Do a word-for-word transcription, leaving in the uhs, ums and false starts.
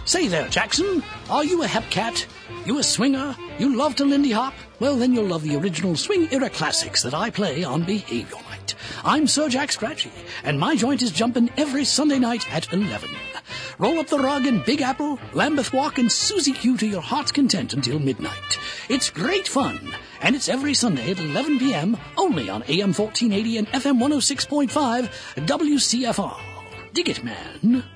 Say there, Jackson, are you a hep cat? You a swinger? You love to Lindy Hop? Well, then you'll love the original swing-era classics that I play on Behavior Night. I'm Sir Jack Scratchy, and my joint is jumping every Sunday night at eleven. Roll up the rug in Big Apple, Lambeth Walk, and Susie Q to your heart's content until midnight. It's great fun, and it's every Sunday at eleven p.m. only on A M fourteen eighty and F M one oh six point five W C F R. Dig it, man.